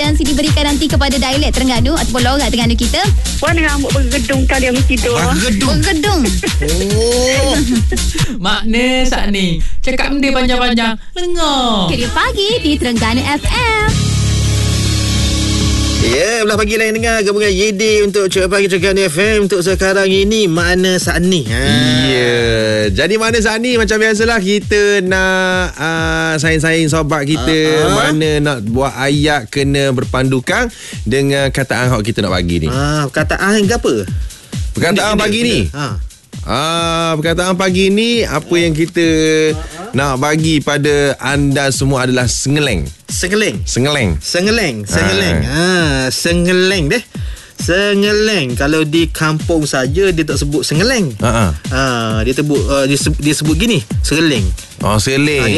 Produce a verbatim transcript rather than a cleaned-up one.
yang si diberikan nanti kepada dialek Terengganu ataupun logat Terengganu kita? Puan rambut bergedung kali yang tidur. Bergedung. Bergedung. Oh. Makna saat ni cakap benda panjang-panjang lengar. Kerja pagi di Terengganu F M. Ya, yeah, belah pagi lain dengar gabungan Y D untuk Cakap Pagi Terengganu F M untuk sekarang ini makna saat ni. Ha. Ya. Yeah. Jadi makna saat ni macam biasalah kita nak uh, sayang-sayang sobat kita, uh-huh. mana nak buat ayat kena berpandukan dengan kataan hak kita nak bagi ni. Ah, perkataan ke apa? Perkataan pagi ni. Ha. Ah, perkataan pagi ni apa yang kita uh-huh. nak bagi pada anda semua adalah sengeleng. Sengeleng. Sengeleng. Sengeleng. Sengeleng. Ah, ha, sengeleng deh. Sengeleng. Kalau di kampung saja dia tak sebut sengeleng. Ha ah. Ha, dia sebut uh, dia, sebut, dia sebut gini, sereleng. Oh, sereleng. Ha,